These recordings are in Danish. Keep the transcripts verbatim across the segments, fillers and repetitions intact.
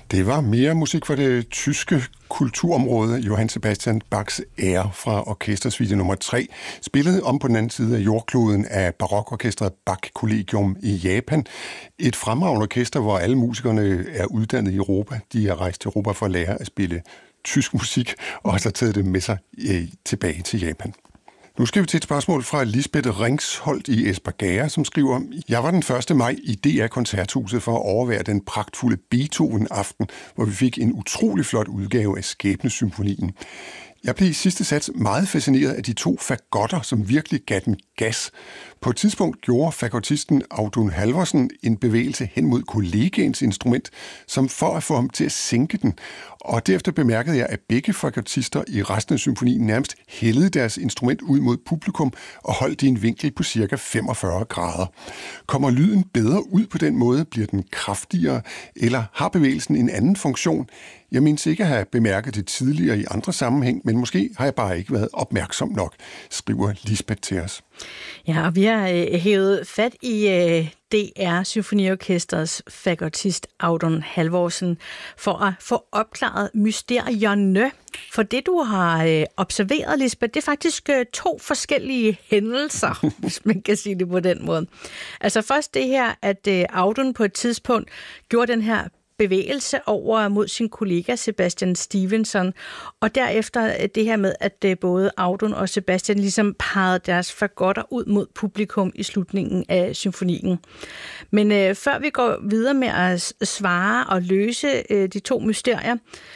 Det var mere musik fra det tyske kulturområde, Johann Sebastian Bachs ære fra orkestersuite nummer tre, spillet om på den anden side af jordkloden af barokorkestret Bach Collegium i Japan. Et fremragende orkester, hvor alle musikerne er uddannet i Europa. De er rejst til Europa for at lære at spille tysk musik, og har så taget det med sig øh, tilbage til Japan. Nu skal vi til et spørgsmål fra Lisbeth Ringsholt i Espergærde, som skriver: Jeg var den første maj i D R-koncerthuset for at overvære den pragtfulde Beethoven-aften, hvor vi fik en utrolig flot udgave af Skæbnesymfonien. Jeg blev i sidste sats meget fascineret af de to fagotter, som virkelig gav den gas. På et tidspunkt gjorde fagottisten Audun Halvorsen en bevægelse hen mod kollegaens instrument, som for at få ham til at sænke den. Og derefter bemærkede jeg, at begge fagottister i resten af symfonien nærmest hældede deres instrument ud mod publikum og holdt i en vinkel på ca. femogfyrre grader. Kommer lyden bedre ud på den måde? Bliver den kraftigere? Eller har bevægelsen en anden funktion? Jeg mindes ikke at have bemærket det tidligere i andre sammenhæng, men måske har jeg bare ikke været opmærksom nok, skriver Lisbeth til os. Ja, og vi har øh, hævet fat i øh, D R Symfoniorkestrets fagottist Audun Halvorsen for at få opklaret mysterierne. For det, du har øh, observeret, Lisbeth, det er faktisk øh, to forskellige hændelser, hvis man kan sige det på den måde. Altså først det her, at øh, Audun på et tidspunkt gjorde den her bevægelse over mod sin kollega Sebastian Stevenson, og derefter det her med, at både Audun og Sebastian ligesom pegede deres fagotter ud mod publikum i slutningen af symfonien. Men øh, før vi går videre med at svare og løse øh, de to mysterier,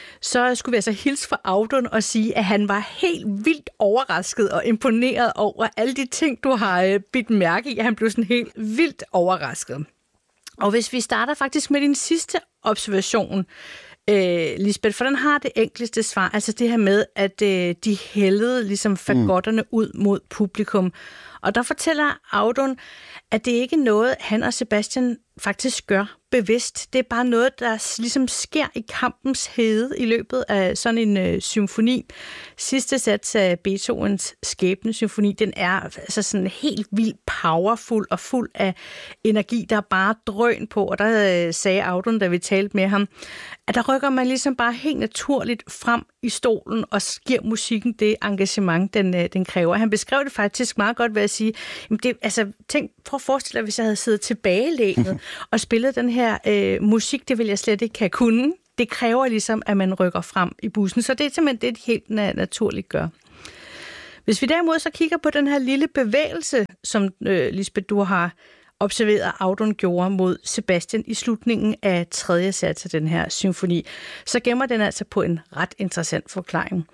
så skulle vi altså hilse fra Audun og sige, at han var helt vildt overrasket og imponeret over alle de ting, du har øh, bidt mærke i. Han blev sådan helt vildt overrasket. Og hvis vi starter faktisk med din sidste observation, øh, Lisbeth, for den har det enkleste svar, altså det her med, at øh, de hældede ligesom fagotterne mm. ud mod publikum. Og der fortæller Audun, at det ikke er noget, han og Sebastian faktisk gør bevidst. Det er bare noget, der ligesom sker i kampens hede i løbet af sådan en øh, symfoni. Sidste sats af Beethovens Skæbnesymfoni, den er altså sådan helt vildt powerful og fuld af energi, der er bare drøn på. Og der øh, sagde Audun, da vi talte med ham, at der rykker man ligesom bare helt naturligt frem i stolen og giver musikken det engagement, den, øh, den kræver. Han beskrev det faktisk meget godt ved at sige, jamen det, altså, tænk, prøv at forestille dig, hvis jeg havde siddet tilbagelænet og spillet den her øh, musik, det vil jeg slet ikke have kunne. Det kræver ligesom, at man rykker frem i bussen. Så det er simpelthen det, de helt naturligt gør. Hvis vi derimod så kigger på den her lille bevægelse, som øh, Lisbeth, du har observeret, Audun gjorde mod Sebastian i slutningen af tredje sats af den her symfoni, så gemmer den altså på en ret interessant forklaring.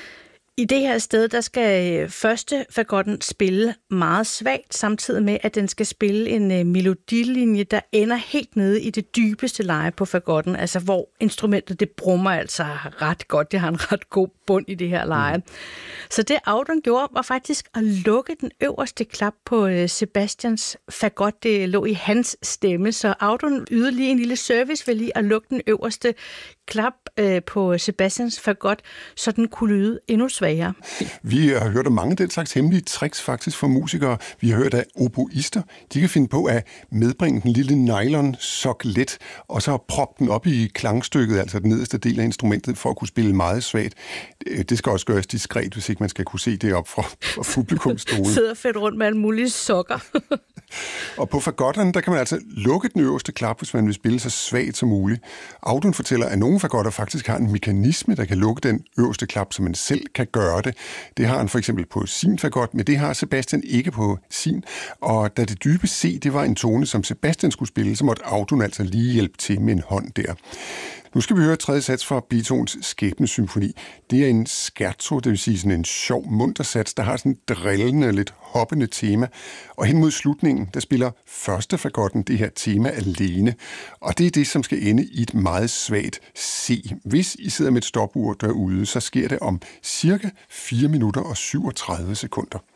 I det her sted, der skal første fagotten spille meget svagt, samtidig med, at den skal spille en uh, melodilinje, der ender helt nede i det dybeste leje på fagotten, altså hvor instrumentet, det brummer altså ret godt. Det har en ret god bund i det her leje. Mm. Så det Audun gjorde, var faktisk at lukke den øverste klap på uh, Sebastians fagot. Det lå i hans stemme, så Audun ydede lige en lille service ved lige at lukke den øverste klap øh, på Sebastians fagot, så den kunne lyde endnu svagere. Vi har hørt om mange af den slags hemmelige tricks faktisk for musikere. Vi har hørt af oboister. De kan finde på at medbringe den lille nylon-sok let, og så proppe den op i klangstykket, altså den nederste del af instrumentet, for at kunne spille meget svagt. Det skal også gøres diskret, hvis ikke man skal kunne se det op fra, fra publikumsstolen. Sidder fedt rundt med alle mulige sokker. Og på fagotterne, der kan man altså lukke den øverste klap, hvis man vil spille så svagt som muligt. Audun fortæller, at nogle fagotter faktisk har en mekanisme, der kan lukke den øverste klap, så man selv kan gøre det. Det har han for eksempel på sin fagot, men det har Sebastian ikke på sin. Og da det dybe C, det var en tone, som Sebastian skulle spille, så måtte Audun altså lige hjælpe til med en hånd der. Nu skal vi høre tredje sats fra Beethovens Skæbnesymfoni. Det er en scherzo, det vil sige sådan en sjov, munter sats, der har sådan et drillende, lidt hoppende tema. Og hen mod slutningen, der spiller første fagotten det her tema alene. Og det er det, som skal ende i et meget svagt C. Hvis I sidder med et stopur derude, så sker det om cirka fire minutter og syvogtredive sekunder.